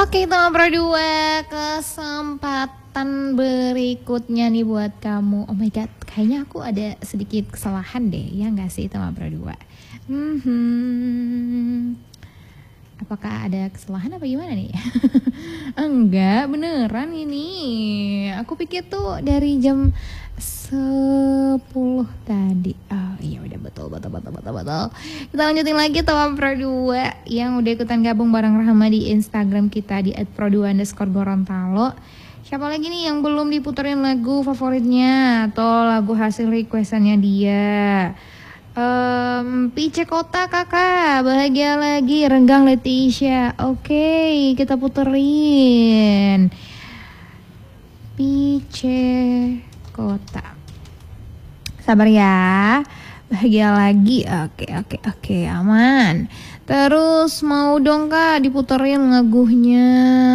Oke, Tama Pro 2, kesempatan berikutnya nih buat kamu. Oh my god, kayaknya aku ada sedikit kesalahan deh, ya nggak sih Tama Pro 2? Apakah ada kesalahan apa gimana nih? Enggak, beneran ini. Aku pikir tuh dari jam 10 tadi. Oh iya udah betul. Kita lanjutin lagi Tama Pro 2 yang udah ikutan gabung bareng Rahma di Instagram kita di @pro2_gorontalo. Siapa lagi nih yang belum diputerin lagu favoritnya atau lagu hasil requestannya dia? Pice Kota kakak, bahagia lagi, Renggang Leticia. Oke, kita puterin Pice Kota. Sabar ya, bahagia lagi. Oke, aman. Terus mau dong kak diputerin lagunya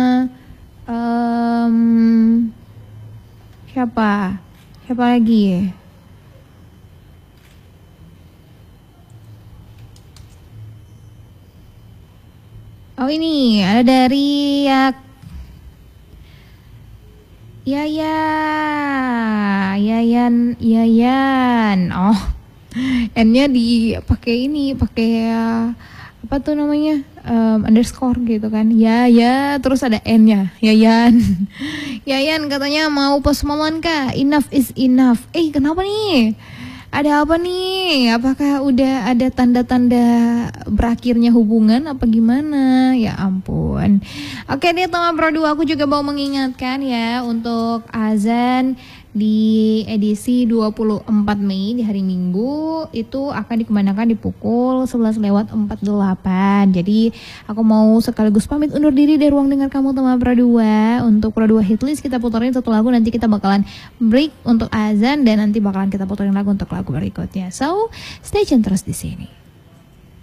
siapa lagi? Oh ini ada dari Yayan. Oh, N-nya dipakai apa tuh namanya? Underscore gitu kan. Ya, terus ada N-nya. Yayan. Yayan katanya mau post momen kak. Enough is enough. Kenapa nih? Ada apa nih? Apakah udah ada tanda-tanda berakhirnya hubungan apa gimana? Ya ampun. Oke nih Tama Pro 2, aku juga mau mengingatkan ya untuk azan di edisi 24 Mei di hari Minggu itu akan dikumandangkan di pukul 11:48. Jadi aku mau sekaligus pamit undur diri dari ruang dengar kamu Tama Pro 2. Untuk Pro 2 Hitlist kita puterin satu lagu, nanti kita bakalan break untuk azan dan nanti bakalan kita puterin lagu untuk lagu berikutnya. So, stay tune terus di sini.